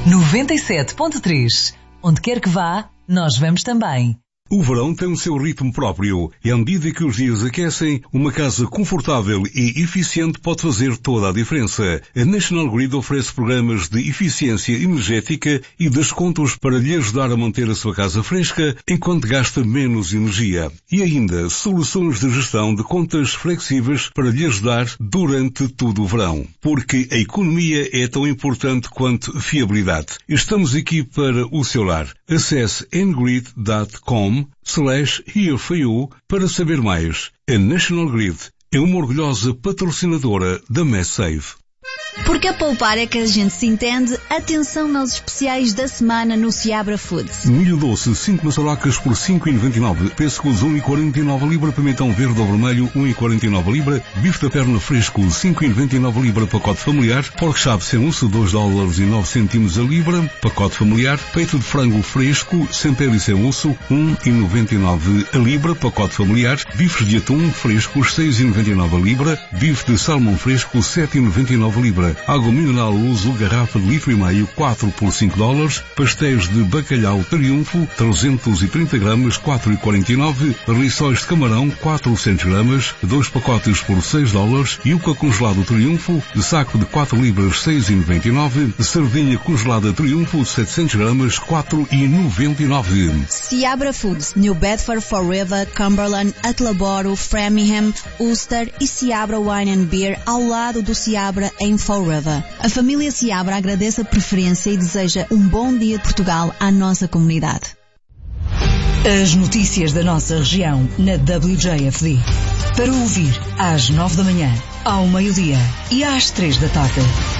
97.3. Onde quer que vá, nós vamos também. O verão tem o seu ritmo próprio e à medida que os dias aquecem, uma casa confortável e eficiente pode fazer toda a diferença. A National Grid oferece programas de eficiência energética e descontos para lhe ajudar a manter a sua casa fresca enquanto gasta menos energia. E ainda, soluções de gestão de contas flexíveis para lhe ajudar durante todo o verão. Porque a economia é tão importante quanto fiabilidade. Estamos aqui para o seu lar. Acesse ngrid.com/here for you para saber mais. A National Grid é uma orgulhosa patrocinadora da MassSave. Porque a poupar é que a gente se entende, atenção aos especiais da semana no Seabra Foods. Milho doce, 5 maçaracas por 5,99. Pêssegos, 1,49 libra. Pimentão verde ou vermelho, 1,49 libra. Bife da perna fresco, 5,99 libra, pacote familiar. Pork chop sem osso, $2,09 a libra, pacote familiar. Peito de frango fresco, sem pele e sem osso, 1,99 a libra, pacote familiar. Bifes de atum frescos, 6,99 a libra. Bife de salmão fresco, 7,99 a libra. Água mineral uso, garrafa de litro e meio, 4 por $5. Pastéis de bacalhau Triunfo, 330 gramas, 4,49. Rissóis de camarão, 400 gramas, 2 pacotes por $6. Yuca congelado Triunfo, de saco de 4 libras, 6,99. Sardinha congelada Triunfo, 700 gramas, 4,99. Seabra Foods, New Bedford, Fall River, Cumberland, Attleboro, Framingham, Ulster e Seabra Wine and Beer ao lado do Seabra em Fall River. A família Seabra agradece a preferência e deseja um bom dia de Portugal à nossa comunidade. As notícias da nossa região na WJFD. Para ouvir às 9 da manhã, ao meio-dia e às 3 da tarde.